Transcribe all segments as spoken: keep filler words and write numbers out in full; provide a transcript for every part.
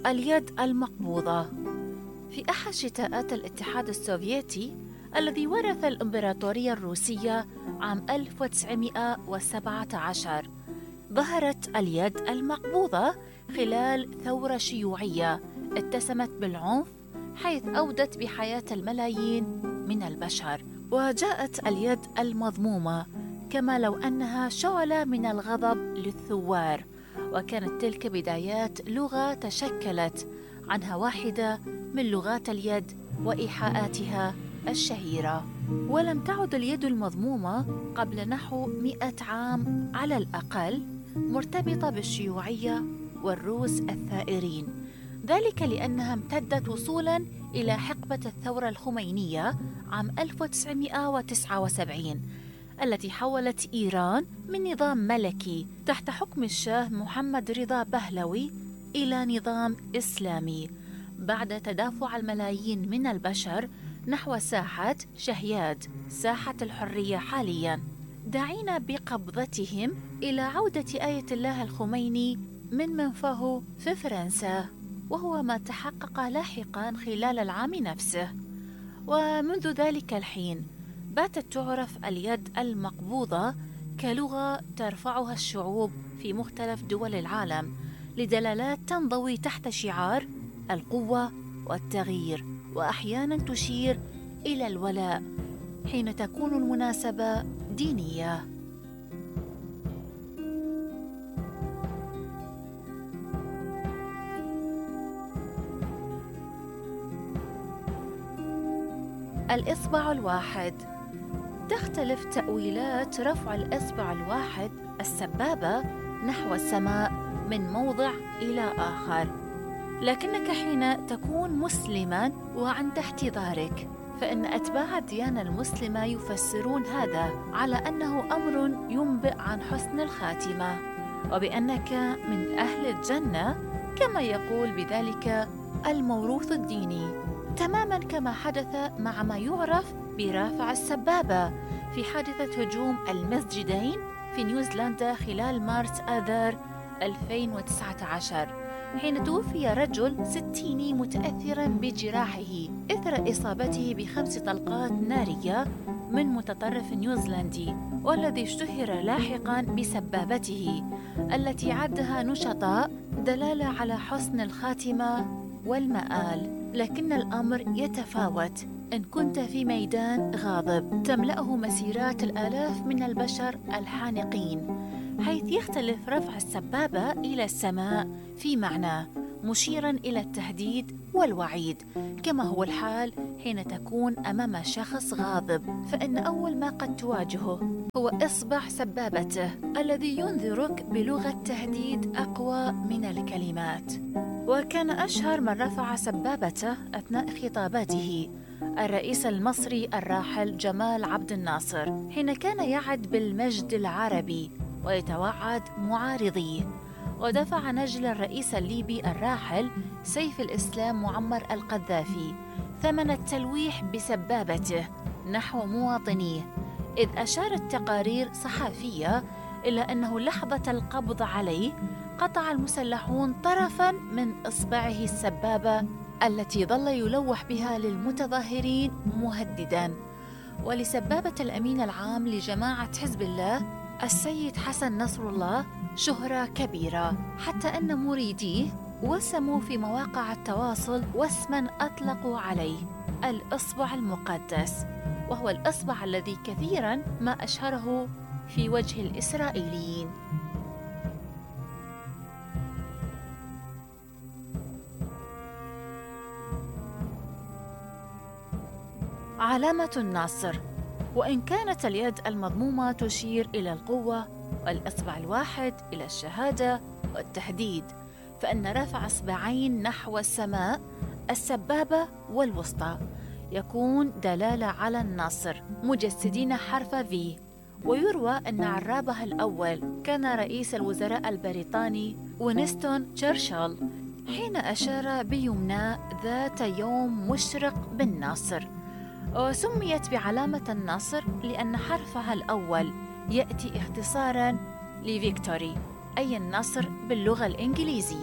اليد المقبوضة. في أحد شتاءات الاتحاد السوفيتي الذي ورث الإمبراطورية الروسية عام ألف وتسعمائة وسبعة عشر، ظهرت اليد المقبوضة خلال ثورة شيوعية اتسمت بالعنف، حيث أودت بحياة الملايين من البشر. وجاءت اليد المضمومة كما لو أنها شعلة من الغضب للثوار، وكانت تلك بدايات لغة تشكلت عنها واحدة من لغات اليد وإيحاءاتها الشهيرة. ولم تعد اليد المضمومة قبل نحو مئة عام على الأقل مرتبطة بالشيوعية والروس الثائرين، ذلك لأنها امتدت وصولاً إلى حقبة الثورة الخمينية عام ألف وتسعمائة وتسعة وسبعين، التي حولت إيران من نظام ملكي تحت حكم الشاه محمد رضا بهلوي إلى نظام إسلامي، بعد تدافع الملايين من البشر نحو ساحة شهياد، ساحة الحرية حالياً، داعين بقبضتهم إلى عودة آية الله الخميني من منفاه في فرنسا، وهو ما تحقق لاحقاً خلال العام نفسه. ومنذ ذلك الحين باتت تعرف اليد المقبوضة كلغة ترفعها الشعوب في مختلف دول العالم لدلالات تنضوي تحت شعار القوة والتغيير، وأحياناً تشير إلى الولاء حين تكون المناسبة دينية. الإصبع الواحد. تختلف تأويلات رفع الإصبع الواحد السبابة نحو السماء من موضع إلى آخر، لكنك حين تكون مسلماً وعند احتضارك فإن أتباع الديانة المسلمة يفسرون هذا على أنه أمر ينبئ عن حسن الخاتمة، وبأنك من أهل الجنة كما يقول بذلك الموروث الديني، تماماً كما حدث مع ما يعرف برافع السبابة في حادثة هجوم المسجدين في نيوزيلندا خلال مارس آذار ألفين وتسعة عشر، حين توفي رجل ستيني متأثراً بجراحه إثر إصابته بخمس طلقات نارية من متطرف نيوزيلندي، والذي اشتهر لاحقاً بسبابته التي عدها نشطاء دلالة على حسن الخاتمة والمآل. لكن الأمر يتفاوت إن كنت في ميدان غاضب تملأه مسيرات الآلاف من البشر الحانقين، حيث يختلف رفع السبابة إلى السماء في معناه مشيراً إلى التهديد والوعيد، كما هو الحال حين تكون أمام شخص غاضب، فإن أول ما قد تواجهه هو إصبع سبابته الذي ينذرك بلغة تهديد أقوى من الكلمات. وكان أشهر من رفع سبابته أثناء خطاباته الرئيس المصري الراحل جمال عبد الناصر، حين كان يعد بالمجد العربي ويتوعد معارضيه، ودفع نجل الرئيس الليبي الراحل سيف الإسلام معمر القذافي ثمن التلويح بسبابته نحو مواطنيه، إذ أشارت تقارير صحفية إلى أنه لحظة القبض عليه قطع المسلحون طرفاً من إصبعه السبابة التي ظل يلوح بها للمتظاهرين مهدداً. ولسبابة الأمين العام لجماعة حزب الله السيد حسن نصر الله شهرة كبيرة، حتى أن مريديه وسموا في مواقع التواصل واسماً أطلقوا عليه الإصبع المقدس، وهو الإصبع الذي كثيراً ما أشهره في وجه الإسرائيليين. علامة الناصر. وإن كانت اليد المضمومة تشير إلى القوة والإصبع الواحد إلى الشهادة والتهديد، فإن رفع إصبعين نحو السماء السبابة والوسطى يكون دلالة على النصر، مجسدين حرف في. ويروى أن عرابها الأول كان رئيس الوزراء البريطاني وينستون تشرشل، حين أشار بيمنى ذات يوم مشرق بالناصر، وسميت بعلامة النصر لأن حرفها الأول يأتي اختصاراً لفيكتوري أي النصر باللغة الإنجليزية.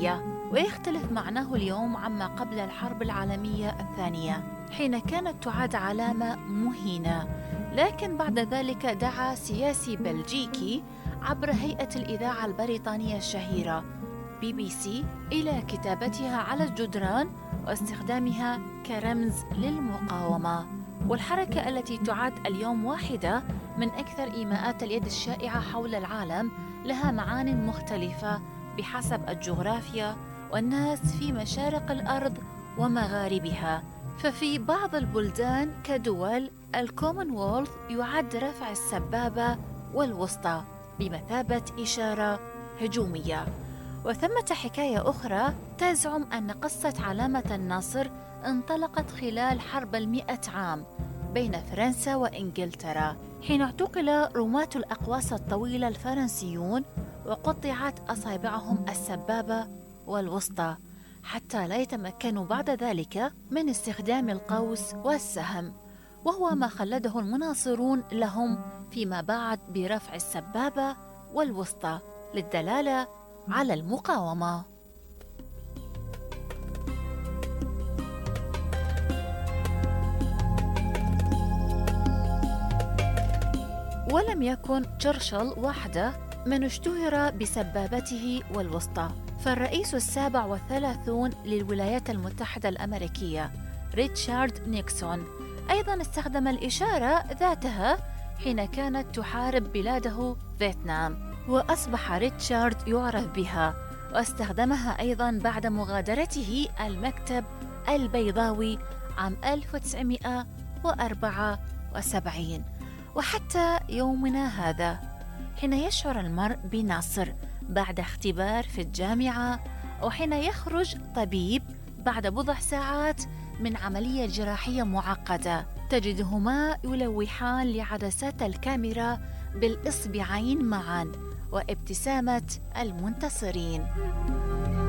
ويختلف معناه اليوم عما قبل الحرب العالمية الثانية حين كانت تعد علامة مهينة. لكن بعد ذلك دعا سياسي بلجيكي عبر هيئة الإذاعة البريطانية الشهيرة بي بي سي إلى كتابتها على الجدران واستخدامها كرمز للمقاومة. والحركة التي تعد اليوم واحدة من أكثر إيماءات اليد الشائعة حول العالم لها معان مختلفة بحسب الجغرافيا والناس في مشارق الأرض ومغاربها. ففي بعض البلدان كدول الكومنولث يعد رفع السبابة والوسطى بمثابة إشارة هجومية. وثمة حكاية أخرى تزعم أن قصة علامة النصر انطلقت خلال حرب المئة عام بين فرنسا وإنجلترا، حين اعتقل رماة الأقواس الطويلة الفرنسيون وقطعت أصابعهم السبابة والوسطى حتى لا يتمكنوا بعد ذلك من استخدام القوس والسهم، وهو ما خلده المناصرون لهم فيما بعد برفع السبابة والوسطى للدلالة على المقاومة. ولم يكن تشرشل وحده من اشتهر بسبابته والوسطى، فالرئيس السابع والثلاثون للولايات المتحدة الأمريكية ريتشارد نيكسون أيضاً استخدم الإشارة ذاتها حين كانت تحارب بلاده فيتنام، وأصبح ريتشارد يعرف بها، واستخدمها أيضاً بعد مغادرته المكتب البيضاوي عام ألف وتسعمائة وأربعة وسبعين. وحتى يومنا هذا حين يشعر المرء بنصر بعد اختبار في الجامعة، أو حين يخرج طبيب بعد بضع ساعات من عملية جراحية معقدة، تجدهما يلوحان لعدسات الكاميرا بالإصبعين معاً وابتسامة المنتصرين.